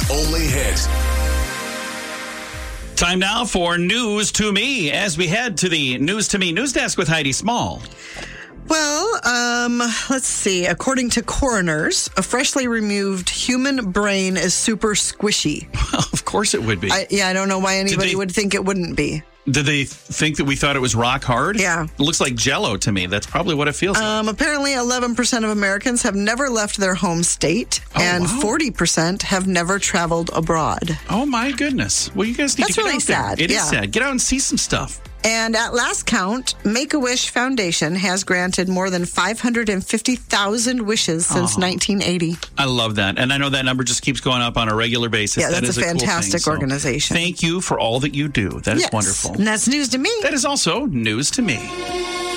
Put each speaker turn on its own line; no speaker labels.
only hit.
Time now for News to Me as we head to the News to Me news desk with Heidi Small.
Well, let's see. According to coroners, a freshly removed human brain is super squishy.
Well, of course it would be.
I don't know why anybody would think it wouldn't be.
Did they think that we thought it was rock hard?
Yeah.
It looks like Jell-O to me. That's probably what it feels like.
Apparently, 11% of Americans have never left their home state, and 40% have never traveled abroad.
Oh, my goodness. Well, you guys need to get
really
out there.
sad.
It is sad. Get out and see some stuff.
And at last count, Make-A-Wish Foundation has granted more than 550,000 wishes since 1980.
I love that. And I know that number just keeps going up on a regular basis.
Yeah, that's a fantastic organization.
Thank you for all that you do. That is wonderful.
And that's news to me.
That is also news to me.